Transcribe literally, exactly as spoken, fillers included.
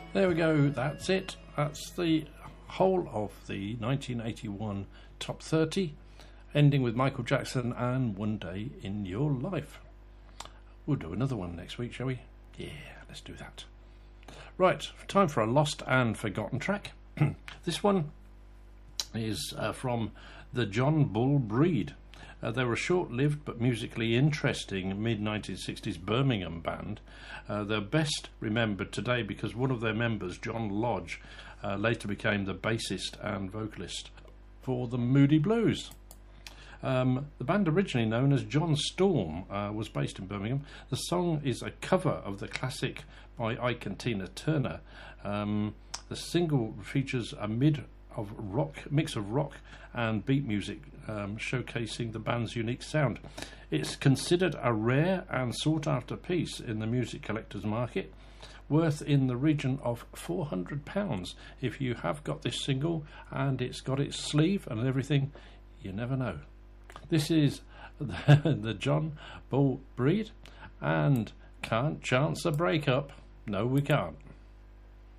There we go, that's it. That's the whole of the nineteen eighty-one Top thirty, ending with Michael Jackson and One Day in Your Life. We'll do another one next week, shall we? Yeah, let's do that. Right, time for a lost and forgotten track. This one is uh, from the John Bull Breed. Uh, they were a short-lived but musically interesting mid nineteen sixties Birmingham band. Uh, they're best remembered today because one of their members, John Lodge, uh, later became the bassist and vocalist for the Moody Blues. Um, the band, originally known as John Storm, uh, was based in Birmingham. The song is a cover of the classic by Ike and Tina Turner. Um, the single features a mid of rock mix of rock and beat music, um, showcasing the band's unique sound. It's considered a rare and sought-after piece in the music collector's market, worth in the region of four hundred pounds. If you have got this single and it's got its sleeve and everything, you never know. This is the, the John Bull Breed, and Can't Chance a Breakup. No, we can't.